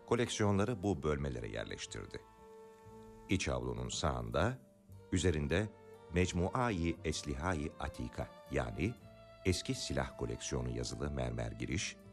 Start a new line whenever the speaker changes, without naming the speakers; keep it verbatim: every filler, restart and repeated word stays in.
koleksiyonları bu bölmelere yerleştirdi. İç avlunun sağında, üzerinde Mecmuai Eslihai Atika yani eski silah koleksiyonu yazılı mermer giriş,